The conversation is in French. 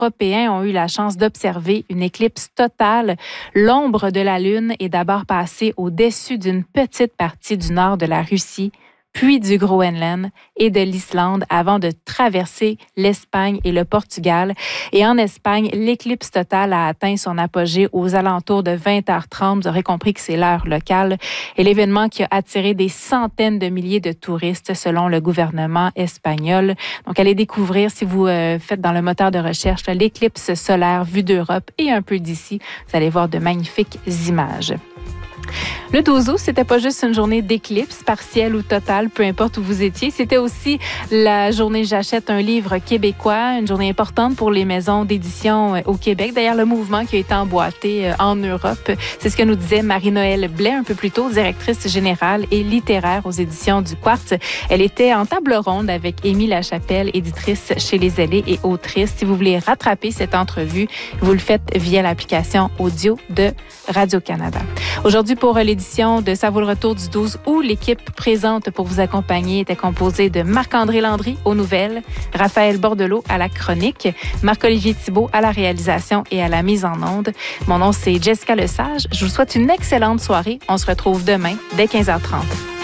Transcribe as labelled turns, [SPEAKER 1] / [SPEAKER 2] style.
[SPEAKER 1] Européens ont eu la chance d'observer une éclipse totale. L'ombre de la Lune est d'abord passée au-dessus d'une petite partie du nord de la Russie, puis du Groenland et de l'Islande avant de traverser l'Espagne et le Portugal. Et en Espagne, l'éclipse totale a atteint son apogée aux alentours de 20h30. Vous aurez compris que c'est l'heure locale. Et l'événement qui a attiré des centaines de milliers de touristes selon le gouvernement espagnol. Donc, allez découvrir, si vous faites dans le moteur de recherche, l'éclipse solaire vue d'Europe et un peu d'ici. Vous allez voir de magnifiques images. Le 12 août, c'était pas juste une journée d'éclipse, partielle ou totale, peu importe où vous étiez. C'était aussi la journée J'achète un livre québécois, une journée importante pour les maisons d'édition au Québec. D'ailleurs, le mouvement qui a été emboîté en Europe, c'est ce que nous disait Marie-Noëlle Blais un peu plus tôt, directrice générale et littéraire aux éditions du Quartz. Elle était en table ronde avec Émile Lachapelle, éditrice chez Les Ailés et autrice. Si vous voulez rattraper cette entrevue, vous le faites via l'application audio de Radio-Canada. Aujourd'hui, pour l'édition de Ça vaut le retour du 12 août, l'équipe présente pour vous accompagner était composée de Marc-André Landry aux nouvelles, Raphaël Bordelot à la chronique, Marc-Olivier Thibault à la réalisation et à la mise en onde. Mon nom, c'est Jessica Lesage. Je vous souhaite une excellente soirée. On se retrouve demain dès 15h30.